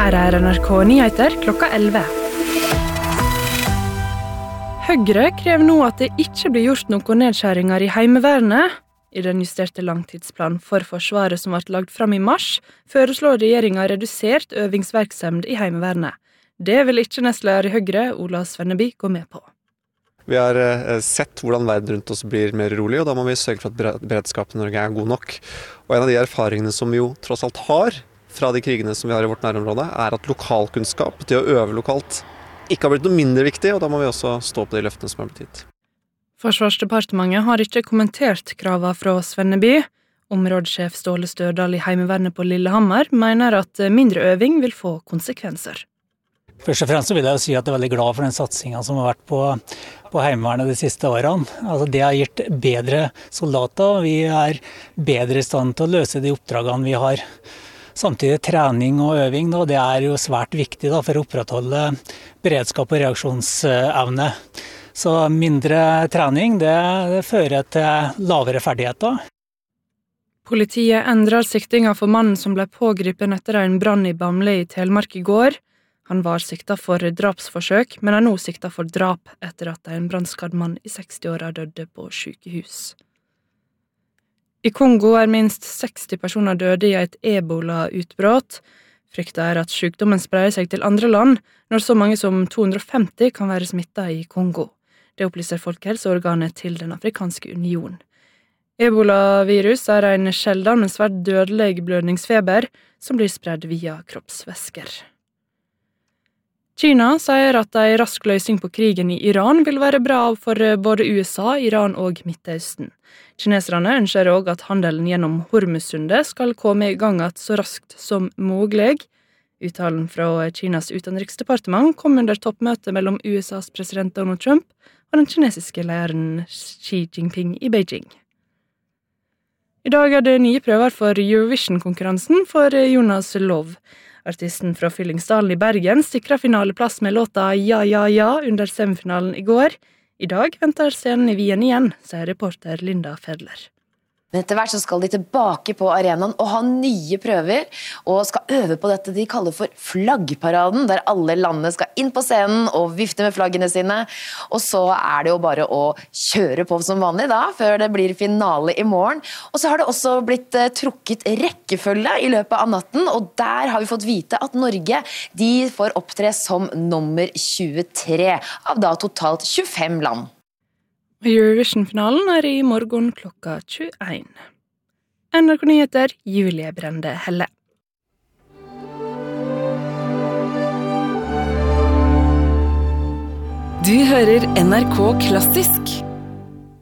Her NRK Nyheter klokka 11. Høyre krever nå at det ikke blir gjort noen nedskjæringer i Heimevernet. I den justerte langtidsplanen for Forsvaret som ble lagt fram i mars, foreslår regjeringen redusert øvingsverksemd i Heimevernet. Det vil ikke nestleder i Høyre, Ola Svenneby, gå med på. Vi har sett hvordan verden rundt oss blir mer rolig, og da må vi sørge for at beredskapen i Norge er god nok. Og en av de erfaringene som vi jo tross alt har fra de krigene som vi har i vårt nærområde, er at lokalkunnskap, det å øve lokalt, ikke har blitt noe mindre viktig, og da må vi også stå på de løftene som har blitt gitt. Forsvarsdepartementet har ikke kommentert kravene fra Svenneby. Områdesjef Ståle Størdal i Heimevernet på Lillehammer mener at mindre øving vil få konsekvenser. Først og fremst vil jeg jo si at jeg er veldig glad for den satsingen som har vært på Heimevernet de siste årene. Altså det har gitt bedre soldater, vi er bedre i stand til å løse de oppdragene vi har. Samtidig trening og øving, det er jo svært viktig for å opprettholde beredskap og reaksjonsevne. Så mindre trening, det fører til lavere ferdigheter. Politiet endrer siktinga for mannen som ble pågripet etter en brann i Bamble i Telemark i går. Han var siktet for drapsforsøk, men er nå siktet for drap etter at en brannskadd mann i 60-åra døde på sykehus. I Kongo er minst 60 personer døde i et ebola-utbrudd. Frykta er at sykdommen sprer seg til andre land, når så mange som 250 kan være smittet i Kongo. Det opplyser Folkehelseorganet til Den afrikanske union. Ebola-virus er en sjelden, men svært dødelig blødningsfeber som blir spredd via kroppsvæsker. Kina sier at en rask løsning på krigen i Iran vil være bra for både USA, Iran og Midtøsten. Kineserne ønsker også at handelen gjennom Hormuzsundet skal komme i gang så raskt som mulig. Uttalen fra Kinas utenriksdepartement kom under toppmøtet mellom USAs president Donald Trump og den kinesiske lederen Xi Jinping i Beijing. I dag er det nye prøver for Eurovision-konkurransen for Jonas Love. Artisten fra Fyllingsdalen i Bergen sikret finaleplass med låta Ja, ja, ja under semifinalen i går. I dag venter scenen i Wien igjen, sier reporter Linda Fedler. Men etter hvert så skal de tilbake på arenaen og ha nye prøver, og skal øve på dette de kaller for flaggparaden, der alle landene skal inn på scenen og vifte med flaggene sine. Og så er det jo bare å kjøre på som vanlig da, før det blir finale i morgen. Og så har det også blitt trukket rekkefølge i løpet av natten, og der har vi fått vite at Norge, de får opptre som nummer 23 av da totalt 25 land. Eurovision-finalen er i morgen klokka 21. NRK Nyheter, Julie Brende Helle. Du hører NRK Klassisk.